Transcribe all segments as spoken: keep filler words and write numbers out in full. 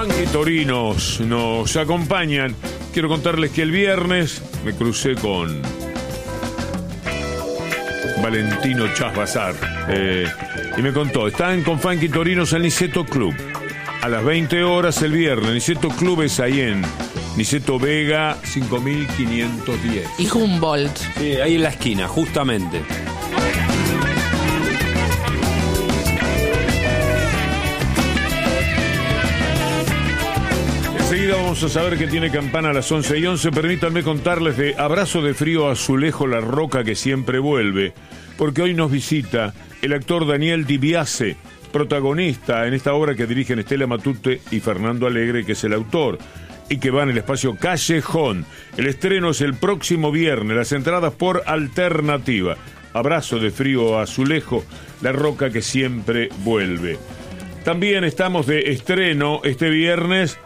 Funky Torinos nos acompañan. Quiero contarles que el viernes me crucé con Valentino Chasbazar eh, y me contó, están con Funky Torinos al Niceto Club a las veinte horas el viernes. Niceto Club es ahí en Niceto Vega cinco mil quinientos diez y Humboldt. Sí, ahí en la esquina, justamente. Enseguida vamos a saber que tiene campana a las once y once. Permítanme contarles de Abrazo de Frío Azulejo, la roca que siempre vuelve, porque hoy nos visita el actor Daniel Di Biase, protagonista en esta obra que dirigen Estela Matute y Fernando Alegre, que es el autor, y que va en el espacio Callejón. El estreno es el próximo viernes, las entradas por Alternativa. Abrazo de Frío Azulejo, la roca que siempre vuelve. También estamos de estreno este viernes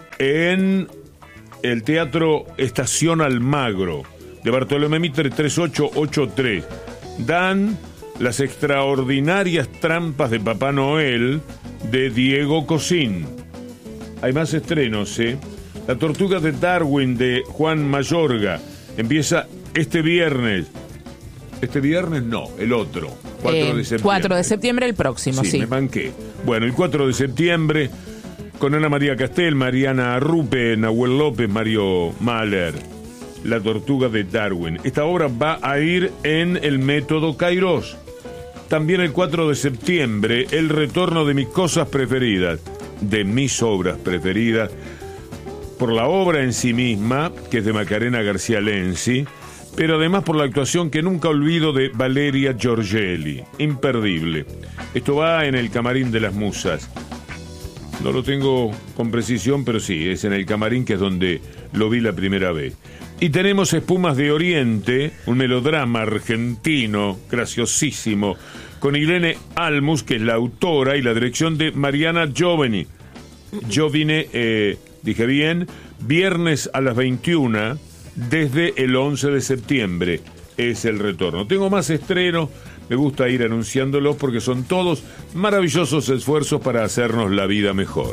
en el Teatro Estación Almagro de Bartolomé Mitre tres ocho ocho tres. Dan Las extraordinarias trampas de Papá Noel de Diego Cosín. Hay más estrenos, ¿eh? La Tortuga de Darwin de Juan Mayorga empieza este viernes. Este viernes no, el otro, cuatro eh, de septiembre. cuatro de septiembre el próximo, sí. Sí, me manqué. Bueno, el cuatro de septiembre con Ana María Castel, Mariana Arrupe, Nahuel López, Mario Mahler. La Tortuga de Darwin. Esta obra va a ir en el Método Kairos. También el cuatro de septiembre, el retorno de mis cosas preferidas, de mis obras preferidas, por la obra en sí misma, que es de Macarena García Lenzi, pero además por la actuación que nunca olvido de Valeria Giorgelli, imperdible. Esto va en el Camarín de las Musas. No lo tengo con precisión, pero sí, es en el Camarín, que es donde lo vi la primera vez. Y tenemos Espumas de Oriente, un melodrama argentino, graciosísimo, con Irene Almus, que es la autora, y la dirección de Mariana Giovini. Giovine, eh, dije bien, viernes a las veintiuna, desde el once de septiembre, es el retorno. Tengo más estrenos, me gusta ir anunciándolos porque son todos maravillosos esfuerzos para hacernos la vida mejor.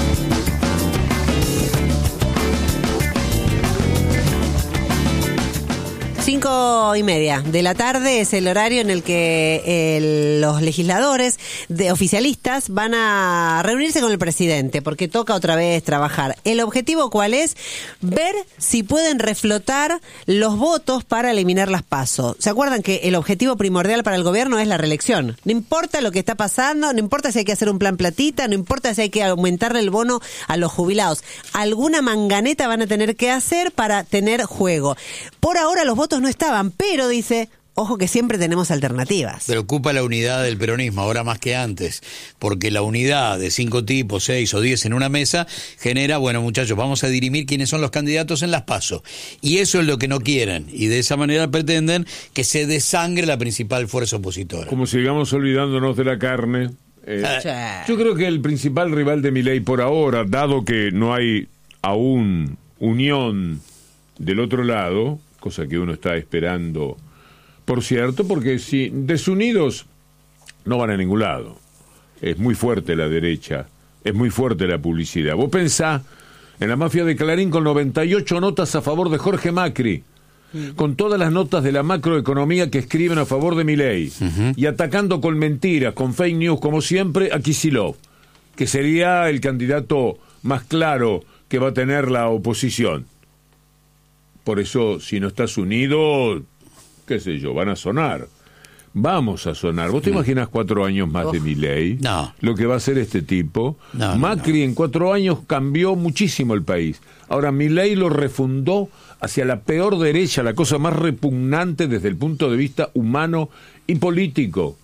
Cinco y media de la tarde es el horario en el que eh, los legisladores de oficialistas van a reunirse con el presidente, porque toca otra vez trabajar. ¿El objetivo cuál es? Ver si pueden reflotar los votos para eliminar las PASO. ¿Se acuerdan que el objetivo primordial para el gobierno es la reelección? No importa lo que está pasando, no importa si hay que hacer un plan platita, no importa si hay que aumentarle el bono a los jubilados. Alguna manganeta van a tener que hacer para tener juego. Por ahora los votos no estaban, pero dice, ojo que siempre tenemos alternativas. Preocupa la unidad del peronismo, ahora más que antes, porque la unidad de cinco tipos, seis o diez en una mesa, genera, bueno muchachos, vamos a dirimir quiénes son los candidatos en las PASO. Y eso es lo que no quieren, y de esa manera pretenden que se desangre la principal fuerza opositora. Como sigamos olvidándonos de la carne. Eh, yo creo que el principal rival de Milei por ahora, dado que no hay aún unión del otro lado, cosa que uno está esperando, por cierto, porque si desunidos no van a ningún lado. Es muy fuerte la derecha, es muy fuerte la publicidad. Vos pensá en la mafia de Clarín con noventa y ocho notas a favor de Jorge Macri, mm. con todas las notas de la macroeconomía que escriben a favor de Milei, uh-huh. y atacando con mentiras, con fake news, como siempre, a Kicillof, que sería el candidato más claro que va a tener la oposición. Por eso, si no estás unido, qué sé yo, van a sonar. Vamos a sonar. ¿Vos te no. imaginas cuatro años más oh. de Milei? No. Lo que va a hacer este tipo. No, Macri no, no. en cuatro años cambió muchísimo el país. Ahora Milei lo refundó hacia la peor derecha, la cosa más repugnante desde el punto de vista humano y político.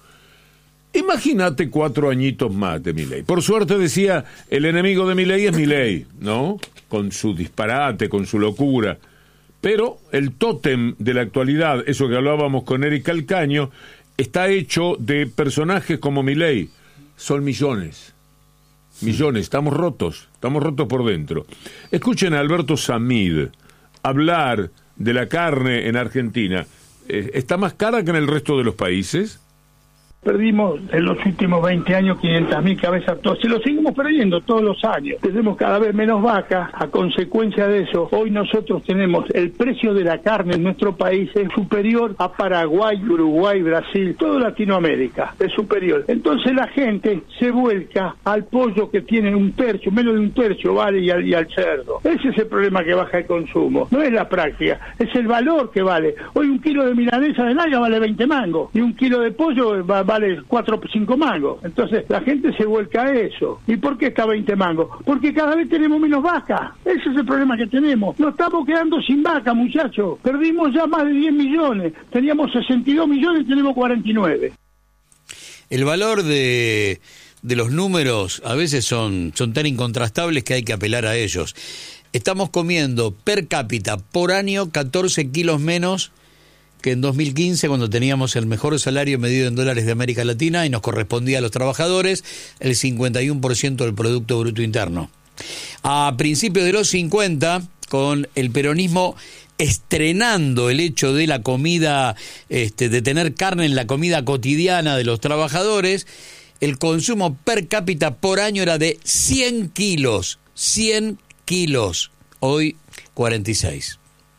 Imagínate cuatro añitos más de Milei. Por suerte, decía, el enemigo de Milei es Milei, ¿no? Con su disparate, con su locura. Pero el tótem de la actualidad, eso que hablábamos con Eric Calcaño, está hecho de personajes como Milei. Son millones. Millones. Estamos rotos. Estamos rotos por dentro. Escuchen a Alberto Samid hablar de la carne en Argentina. ¿Está más cara que en el resto de los países? Perdimos en los últimos veinte años quinientas mil cabezas todas, y lo seguimos perdiendo todos los años. Tenemos cada vez menos vacas. A consecuencia de eso, hoy nosotros tenemos el precio de la carne en nuestro país es superior a Paraguay, Uruguay, Brasil, toda Latinoamérica, es superior. Entonces la gente se vuelca al pollo que tiene un tercio, menos de un tercio vale, y al, y al cerdo. Ese es el problema que baja el consumo. No es la práctica, es el valor que vale. Hoy un kilo de milanesa de nalga vale veinte mangos, y un kilo de pollo va, vale cuatro o cinco mangos. Entonces la gente se vuelca a eso. ¿Y por qué está veinte mangos? Porque cada vez tenemos menos vacas. Ese es el problema que tenemos. Nos estamos quedando sin vaca, muchachos. Perdimos ya más de diez millones. Teníamos sesenta y dos millones y tenemos cuarenta y nueve. El valor de, de los números a veces son, son tan incontrastables que hay que apelar a ellos. Estamos comiendo per cápita por año catorce kilos menos que en dos mil quince, cuando teníamos el mejor salario medido en dólares de América Latina y nos correspondía a los trabajadores el cincuenta y uno por ciento del Producto Bruto Interno. A principios de los cincuenta, con el peronismo estrenando el hecho de la comida, este, de tener carne en la comida cotidiana de los trabajadores, el consumo per cápita por año era de cien kilos, cien kilos, hoy cuarenta y seis.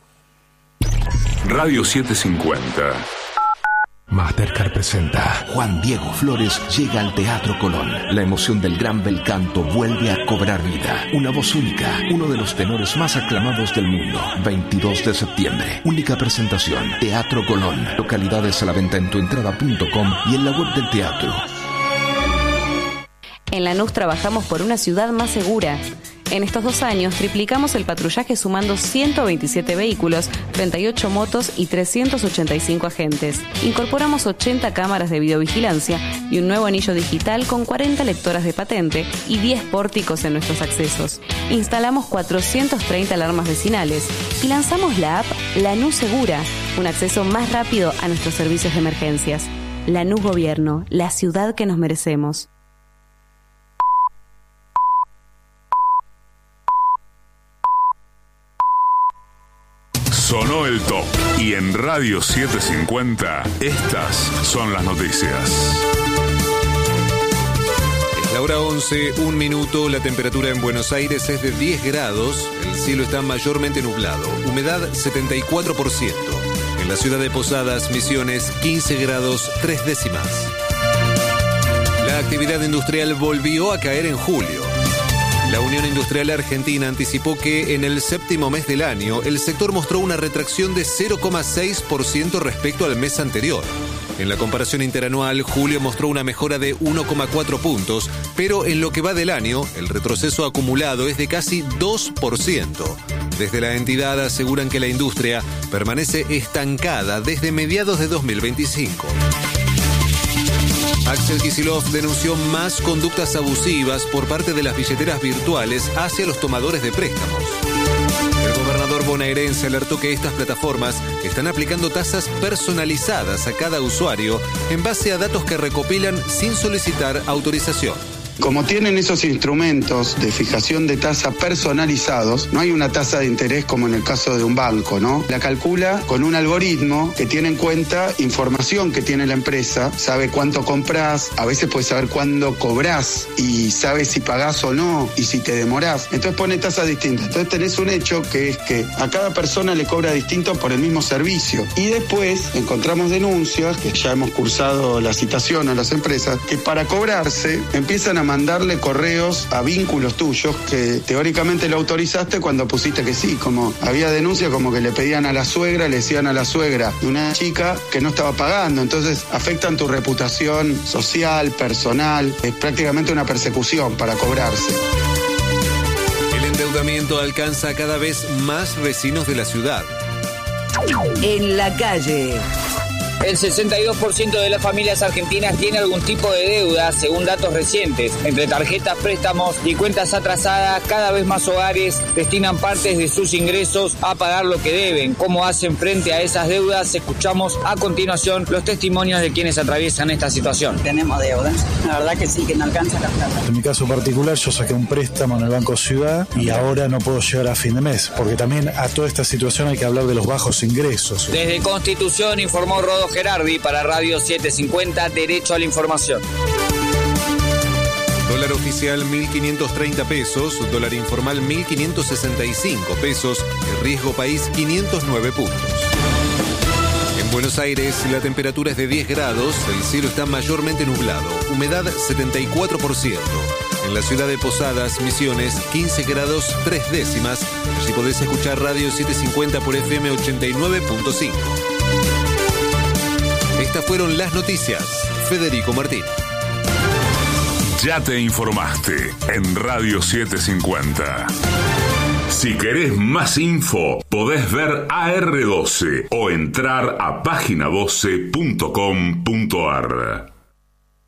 Radio setecientos cincuenta. Mastercard presenta Juan Diego Flores llega al Teatro Colón. La emoción del gran bel canto vuelve a cobrar vida. Una voz única, uno de los tenores más aclamados del mundo. veintidós de septiembre, única presentación. Teatro Colón. Localidades a la venta en tuentrada punto com y en la web del teatro. En Lanús trabajamos por una ciudad más segura. En estos dos años triplicamos el patrullaje sumando ciento veintisiete vehículos, treinta y ocho motos y trescientos ochenta y cinco agentes. Incorporamos ochenta cámaras de videovigilancia y un nuevo anillo digital con cuarenta lectoras de patente y diez pórticos en nuestros accesos. Instalamos cuatrocientas treinta alarmas vecinales y lanzamos la app Lanús Segura, un acceso más rápido a nuestros servicios de emergencias. Lanús Gobierno, la ciudad que nos merecemos. Sonó el top y en Radio setecientos cincuenta estas son las noticias. Es la hora once, un minuto, la temperatura en Buenos Aires es de diez grados, el cielo está mayormente nublado, humedad setenta y cuatro por ciento. En la ciudad de Posadas, Misiones, quince grados, tres décimas. La actividad industrial volvió a caer en julio. La Unión Industrial Argentina anticipó que en el séptimo mes del año el sector mostró una retracción de cero coma seis por ciento respecto al mes anterior. En la comparación interanual, julio mostró una mejora de uno coma cuatro puntos, pero en lo que va del año, el retroceso acumulado es de casi dos por ciento. Desde la entidad aseguran que la industria permanece estancada desde mediados de dos mil veinticinco. Axel Kicillof denunció más conductas abusivas por parte de las billeteras virtuales hacia los tomadores de préstamos. El gobernador bonaerense alertó que estas plataformas están aplicando tasas personalizadas a cada usuario en base a datos que recopilan sin solicitar autorización. Como tienen esos instrumentos de fijación de tasa personalizados, no hay una tasa de interés como en el caso de un banco, ¿no? La calcula con un algoritmo que tiene en cuenta información que tiene la empresa, sabe cuánto compras, a veces puede saber cuándo cobrás y sabe si pagás o no y si te demorás. Entonces pone tasas distintas. Entonces tenés un hecho que es que a cada persona le cobra distinto por el mismo servicio. Y después encontramos denuncias, que ya hemos cursado la citación a las empresas, que para cobrarse empiezan a mandarle correos a vínculos tuyos que teóricamente lo autorizaste cuando pusiste que sí, como había denuncias como que le pedían a la suegra, le decían a la suegra de una chica que no estaba pagando, entonces afectan tu reputación social, personal, es prácticamente una persecución para cobrarse. El endeudamiento alcanza a cada vez más vecinos de la ciudad. En la calle. El sesenta y dos por ciento de las familias argentinas tiene algún tipo de deuda, según datos recientes. Entre tarjetas, préstamos y cuentas atrasadas, cada vez más hogares destinan partes de sus ingresos a pagar lo que deben. ¿Cómo hacen frente a esas deudas? Escuchamos a continuación los testimonios de quienes atraviesan esta situación. Tenemos deudas, la verdad que sí, que no alcanza la plata. En mi caso particular, yo saqué un préstamo en el Banco Ciudad y ahora no puedo llegar a fin de mes, porque también a toda esta situación hay que hablar de los bajos ingresos. Desde Constitución informó Rodolfo Gerardi para Radio setecientos cincuenta, Derecho a la Información. Dólar oficial mil quinientos treinta pesos, dólar informal mil quinientos sesenta y cinco pesos, el riesgo país quinientos nueve puntos. En Buenos Aires la temperatura es de diez grados, el cielo está mayormente nublado, humedad setenta y cuatro por ciento. En la ciudad de Posadas, Misiones, quince grados tres décimas. Allí podés escuchar Radio setecientos cincuenta por F M ochenta y nueve punto cinco. Estas fueron las noticias. Federico Martín. Ya te informaste en Radio setecientos cincuenta. Si querés más info, podés ver A R doce o entrar a página doce punto com punto ar.